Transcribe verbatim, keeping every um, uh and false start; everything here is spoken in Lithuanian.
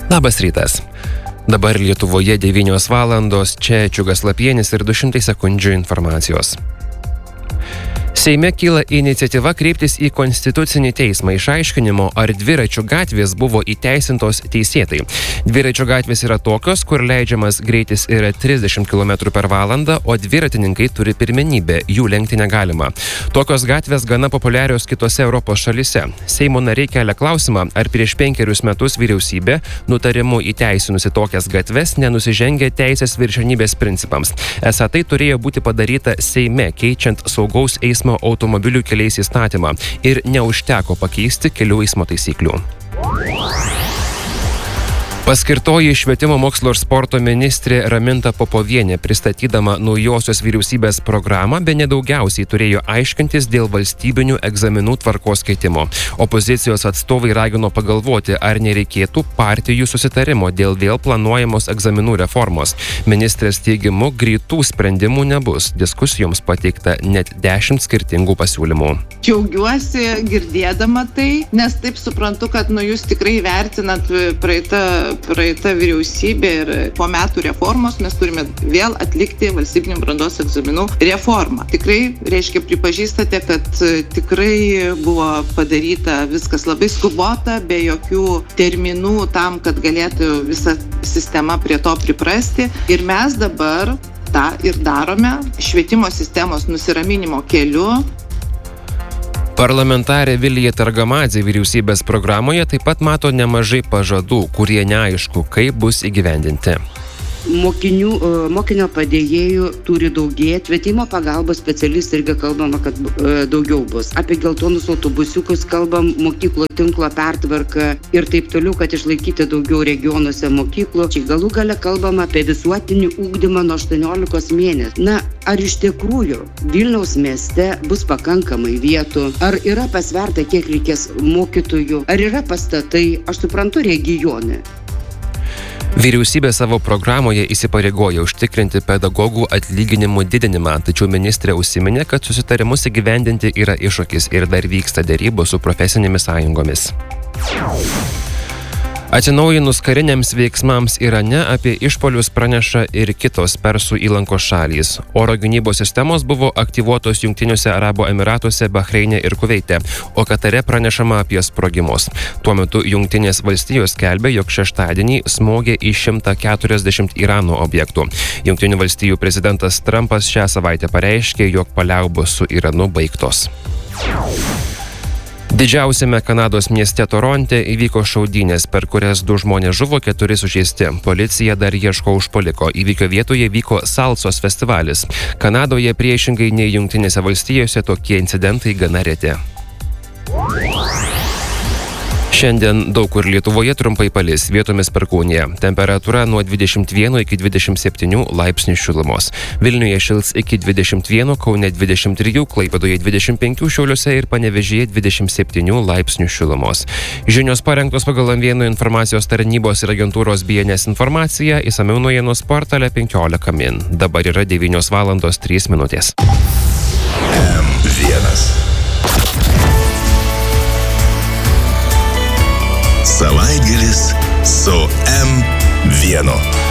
Labas rytas. Dabar Lietuvoje devynios valandos, čia Čiugas Lapienis ir du šimtai sekundžių informacijos. Seime kyla iniciatyva kreiptis į Konstitucinį teismą išaiškinimo, ar dviračių gatvės buvo įteisintos teisėtai. Dviračių gatvės yra tokios, kur leidžiamas greitis yra trisdešimt kilometrų per valandą, o dviratininkai turi pirmenybę, jų lenkti negalima. Tokios gatvės gana populiarios kitose Europos šalyse. Seimo nariai kelia klausimą, ar prieš penkerius metus vyriausybė nutarimu įteisinusi tokias gatves nenusižengė teisės viršenybės principams. Esą tai turėjo būti padaryta Seime, keičiant saugaus eismo automobilių keliais įstatymą ir neužteko pakeisti kelių eismo taisyklių. Paskirtoji švietimo mokslo ir sporto ministrė Raminta Popovienė, pristatydama naujosios vyriausybės programą, bene daugiausiai turėjo aiškintis dėl valstybinių egzaminų tvarkos keitimo. Opozicijos atstovai ragino pagalvoti, ar nereikėtų partijų susitarimo dėl vėl planuojamos egzaminų reformos. Ministrės teigimu, greitų sprendimų nebus. Diskusijoms pateikta net dešimt skirtingų pasiūlymų. Džiaugiuosi girdėdama tai, nes taip suprantu, kad nu, jūs tikrai vertinat praeitą praeita vyriausybė ir po metų reformos mes turime vėl atlikti valstybinių brandos egzaminų reformą. Tikrai, reiškia, pripažįstate, kad tikrai buvo padaryta viskas labai skubota, be jokių terminų tam, kad galėtų visa sistema prie to priprasti. Ir mes dabar tą ir darome švietimo sistemos nusiraminimo keliu. Parlamentarė Vilija Targamadzė vyriausybės programoje taip pat mato nemažai pažadų, kurie neaišku, kaip bus įgyvendinti. Mokinių, mokinio padėjėjų turi daugėti, švietimo pagalbos specialistai irgi kalbama, kad daugiau bus. Apie geltonus autobusiukus kalbam, mokyklų tinklo pertvarką ir taip toliau, kad išlaikyti daugiau regionuose mokyklų. Čia galų gale kalbam apie visuotinį ugdymą nuo aštuoniolikos mėnesių. Na, ar iš tikrųjų Vilniaus mieste bus pakankamai vietų? Ar yra pasverta, kiek reikės mokytojų? Ar yra pastatai? Aš suprantu, regione. Vyriausybė savo programoje įsipareigoja užtikrinti pedagogų atlyginimų didinimą, tačiau ministrė užsiminė, kad susitarimus įgyvendinti yra iššūkis ir dar vyksta derybos su profesinėmis sąjungomis. Atsinaujinus kariniams veiksmams Irane apie išpuolius praneša ir kitos Persų įlankos šalys. Oro gynybos sistemos buvo aktyvuotos Jungtiniuose Arabų Emyratuose, Bahreine ir Kuveite, o Katare pranešama apie sprogimus. Tuo metu Jungtinės valstijos skelbė, jog šeštadienį smogė į šimtą keturiasdešimt Irano objektų. Jungtinių valstijų prezidentas Trumpas šią savaitę pareiškė, jog paliaubos su Iranu baigtos. Didžiausiame Kanados mieste Toronte įvyko šaudynės, per kurias du žmonės žuvo, keturi sužeisti. Policija dar ieško užpuoliko. Įvykio vietoje vyko salsos festivalis. Kanadoje priešingai nei Jungtinėse valstijose tokie incidentai gana reti. Šiandien daug kur Lietuvoje trumpai palis, vietomis perkūnija. Temperatūra nuo dvidešimt vieno iki dvidešimt septynių laipsnių šilumos. Vilniuje šils iki dvidešimt vieno, Kaune dvidešimt trijų, Klaipėdoje dvidešimt penkių, Šiauliuose ir Panevėžyje dvidešimt septynių laipsnių šilumos. Žinios parengtos pagal Vieno informacijos tarnybos ir agentūros B N S informaciją, išsamiau naujienos portale penkiolika min. Dabar yra devynios valandos trys minutės. M vienas. Savaitgalis su M vienu.